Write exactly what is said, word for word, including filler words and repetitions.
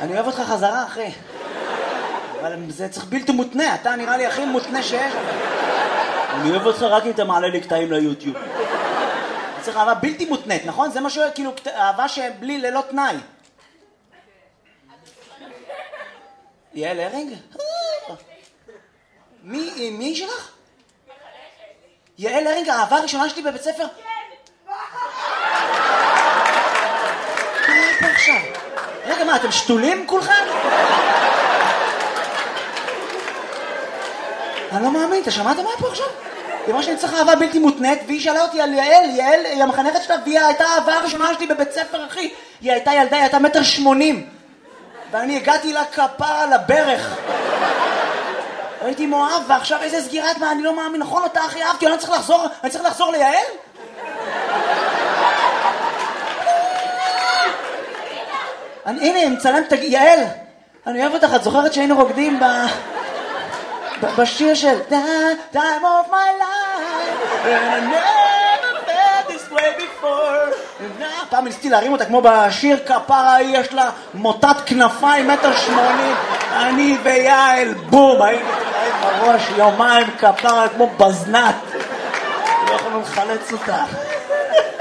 אני אוהב אותך חזרה, אחי. אבל זה צריך בלתי מותנה, אתה נראה לי הכי מותנה שיש. אני אוהב אותך רק אם אתה מעלה לי קטעים ליוטיוב. צריך אהבה בלתי מותנית, נכון? זה משהו, כאילו, אהבה שבלי ללא תנאי. יעל הרינג? מי, מי שלך? יעל הרינג, האהבה הראשונה שלי בבית ספר? מה פה עכשיו? רגע, מה, אתם שתולים כולכם? אני לא מאמין, אתה שמעת מה פה עכשיו? היא אמרה שאני צריך אהבה בלתי מותנית, והיא שאלה אותי על יעל, יעל היא המחנכת שלה, והיא הייתה האהבה הראשונה שלי בבית ספר, אחי. היא הייתה ילדה, היא הייתה מטר שמונים. ואני הגעתי לה כפה על הברך. הייתי מואב, ועכשיו איזה סגירת מה, אני לא מאמין, נכון אותה הכי אהבתי, אני צריך לחזור, אני צריך לחזור ליעל? אני, הנה, מצלם, תגיד, יעל, אני אוהב אותך, את זוכרת שהיינו רוקדים ב... בשיר של Time of my life and I never felt this way before. פעם ניסיתי להרים אותה כמו בשיר כפרה, יש לה מוטת כנפיים מטר שמונים, אני ויעל בום, היינו בראש יומיים כפרה כמו בזנת, לא יכולנו לחלץ אותה.